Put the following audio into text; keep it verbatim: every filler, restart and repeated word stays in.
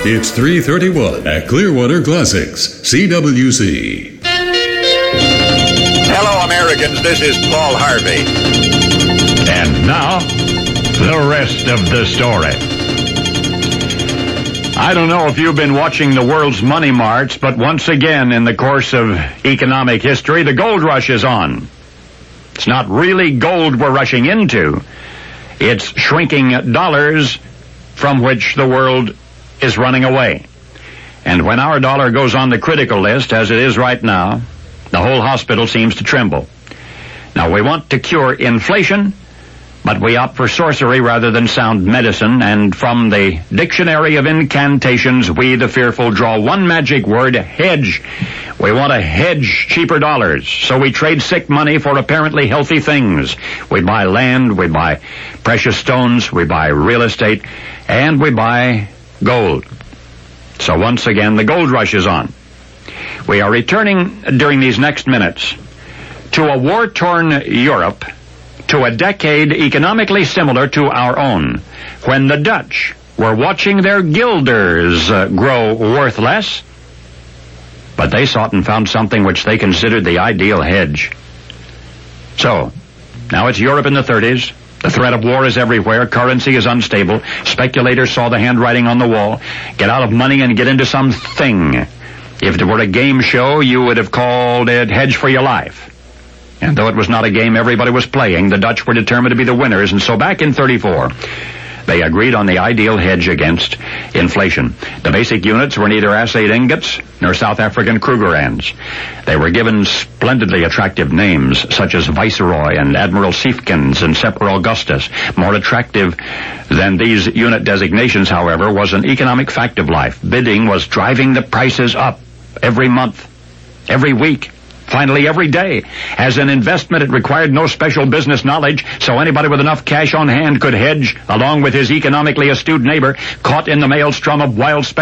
It's three thirty-one at Clearwater Classics, C W C. Hello, Americans. This is Paul Harvey. And now, the rest of the story. I don't know if you've been watching the world's money marts, but once again in the course of economic history, the gold rush is on. It's not really gold we're rushing into. It's shrinking dollars from which the world is running away. And when our dollar goes on the critical list, as it is right now, the whole hospital seems to tremble. Now, we want to cure inflation, but we opt for sorcery rather than sound medicine, and from the dictionary of incantations, we, the fearful, draw one magic word, hedge. We want to hedge cheaper dollars, so we trade sick money for apparently healthy things. We buy land, we buy precious stones, we buy real estate, and we buy gold. So once again, the gold rush is on. We are returning during these next minutes to a war-torn Europe, to a decade economically similar to our own, when the Dutch were watching their guilders uh, grow worth less, but they sought and found something which they considered the ideal hedge. So, now it's Europe in the thirties. The threat of war is everywhere. Currency is unstable. Speculators saw the handwriting on the wall. Get out of money and get into something. If it were a game show, you would have called it Hedge for Your Life. And though it was not a game everybody was playing, the Dutch were determined to be the winners, and so back in thirty-four, they agreed on the ideal hedge against inflation. The basic units were neither assayed ingots nor South African Krugerrands. They were given splendidly attractive names, such as Viceroy and Admiral Siefkens and Semper Augustus. More attractive than these unit designations, however, was an economic fact of life. Bidding was driving the prices up every month, every week, finally every day. As an investment, it required no special business knowledge, so anybody with enough cash on hand could hedge along with his economically astute neighbor caught in the maelstrom of wild speculation.